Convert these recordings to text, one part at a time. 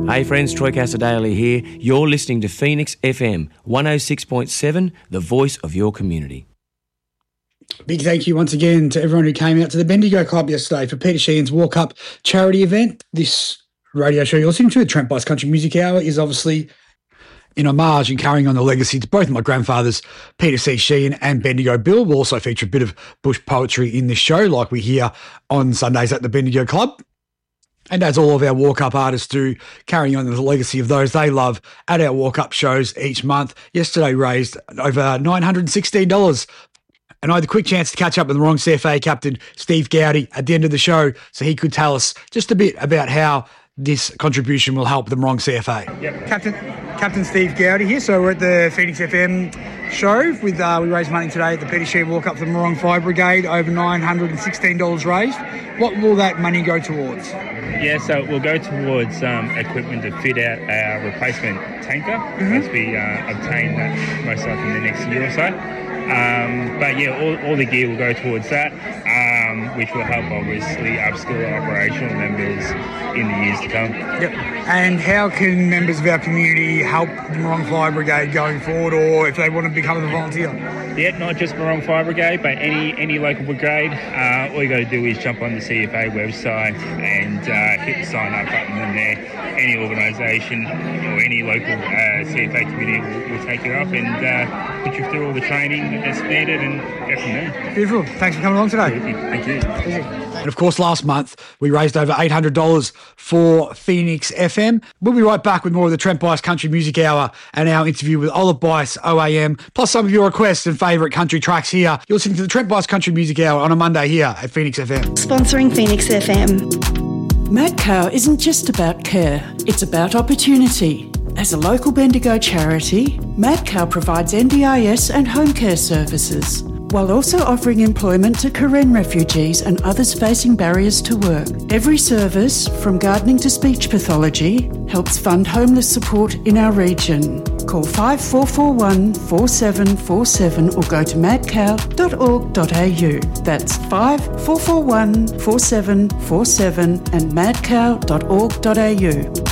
Hey friends, Troy Casadale here. You're listening to Phoenix FM 106.7, the voice of your community. Big thank you once again to everyone who came out to the Bendigo Club yesterday for Peter Sheehan's Walk Up charity event. This radio show you're listening to, the Trent Bice Country Music Hour, is obviously in homage and carrying on the legacy to both of my grandfathers, Peter C. Sheehan and Bendigo Bill. We'll also feature a bit of bush poetry in this show like we hear on Sundays at the Bendigo Club. And as all of our walk-up artists do, carrying on the legacy of those they love at our walk-up shows each month. Yesterday raised over $916. And I had the quick chance to catch up with the Morong CFA captain, Steve Gowdy, at the end of the show so he could tell us just a bit about how this contribution will help the Morong CFA. Yep. Captain Steve Gowdy here. So we're at the Phoenix FM show with we raised money today at the Peter Sheehan Walk Up for the Morong Fire Brigade, over $916 raised. What will that money go towards? Yeah, so it will go towards equipment to fit out our replacement tanker as we obtain that most likely in the next year or so. But yeah, all the gear will go towards that, which will help obviously upskill our operational members in the years to come. Yep. And how can members of our community help the Morong Fire Brigade going forward, or if they want to become a volunteer? Yeah, not just Morong Fire Brigade, but any local brigade. All you got to do is jump on the CFA website and hit the sign up button, and there any organisation or any local CFA community will take you up and put you through all the training that's needed and go from there. Beautiful. Thanks for coming along today. Thank you. And of course, last month we raised over $800 for Phoenix FM. We'll be right back with more of the Trent Bice Country Music Hour and our interview with Olive Bice, OAM, plus some of your requests and favourite country tracks here. You're listening to the Trent Bice Country Music Hour on a Monday here at Phoenix FM. Sponsoring Phoenix FM. MadCow isn't just about care, it's about opportunity. As a local Bendigo charity, MadCow provides NDIS and home care services, while also offering employment to Karen refugees and others facing barriers to work. Every service, from gardening to speech pathology, helps fund homeless support in our region. Call 5441 4747 or go to madcow.org.au. That's 5441 4747 and madcow.org.au.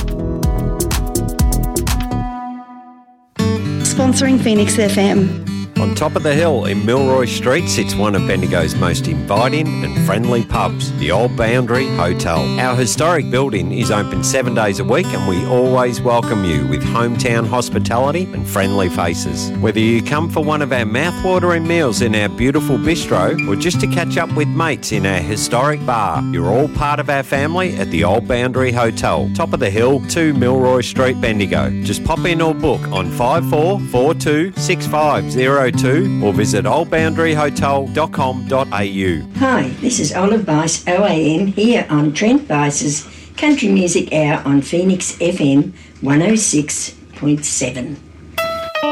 Sponsoring Phoenix FM. On top of the hill in Milroy Street sits one of Bendigo's most inviting and friendly pubs, the Old Boundary Hotel. Our historic building is open 7 days a week and we always welcome you with hometown hospitality and friendly faces. Whether you come for one of our mouth-watering meals in our beautiful bistro or just to catch up with mates in our historic bar, you're all part of our family at the Old Boundary Hotel, top of the hill, 2 Milroy Street, Bendigo. Just pop in or book on 5442 6502 or visit oldboundaryhotel.com.au. Hi, this is Olive Bice, OAM, here on Trent Bice's Country Music Hour on Phoenix FM 106.7.